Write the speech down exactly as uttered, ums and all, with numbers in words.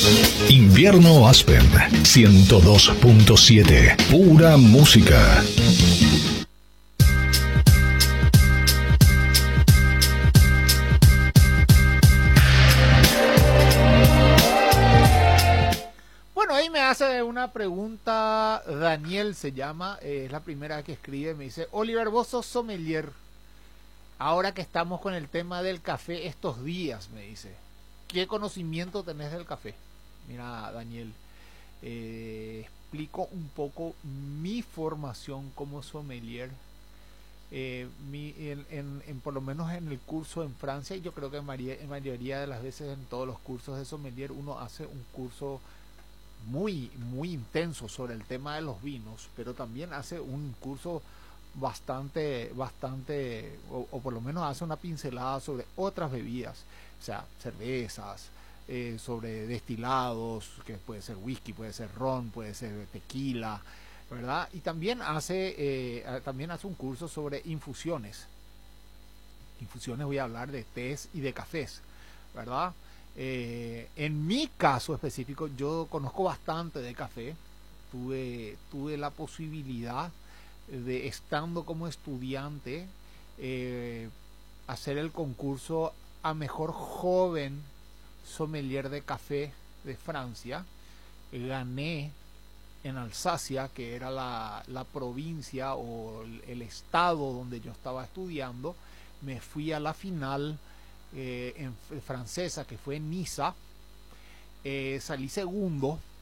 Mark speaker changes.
Speaker 1: Invierno Aspen ciento dos punto siete. Pura música.
Speaker 2: Bueno, ahí me hace una pregunta, Daniel se llama, eh, es la primera que escribe, me dice: Oliver, vos sos sommelier, ahora que estamos con el tema del café estos días, me dice, ¿qué conocimiento tenés del café? Mira, Daniel, eh, explico un poco mi formación como sommelier. Eh, mi, en, en, en, por lo menos en el curso en Francia, y yo creo que en, maría, en mayoría de las veces en todos los cursos de sommelier uno hace un curso muy muy intenso sobre el tema de los vinos, pero también hace un curso bastante bastante o, o por lo menos hace una pincelada sobre otras bebidas, o sea, cervezas, eh, sobre destilados, que puede ser whisky, puede ser ron, puede ser tequila, ¿verdad? Y también hace eh, también hace un curso sobre infusiones. Infusiones, voy a hablar de tés y de cafés, ¿verdad? Eh, en mi caso específico, yo conozco bastante de café. Tuve, tuve la posibilidad de, estando como estudiante, eh, hacer el concurso a mejor joven sommelier de café de Francia. Gané en Alsacia, que era la, la provincia o el, el estado donde yo estaba estudiando. Me fui a la final eh, en francesa, que fue en Niza. Eh, salí segundo,